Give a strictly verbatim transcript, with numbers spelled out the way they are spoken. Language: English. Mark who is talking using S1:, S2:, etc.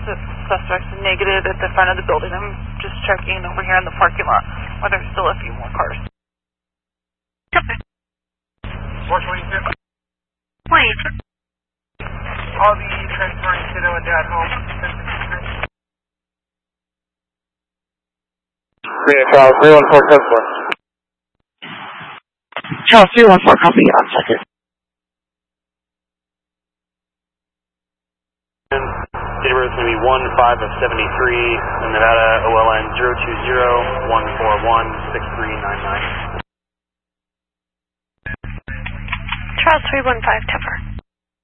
S1: suspects negative at the front of the building. I'm just checking over here in the parking lot where there's still a few more cars.
S2: Okay.
S3: four twenty-two.
S2: Wait.
S3: I'll be transferring Kiddo and Dad home.
S4: Green Charles, three one four, code four.
S5: Charles, three one four, copy on second.
S4: Date of birth is going to be one five of seventy-three, in Nevada, O L N zero two zero one four one six three nine nine.
S2: Charles three one five, Tepper.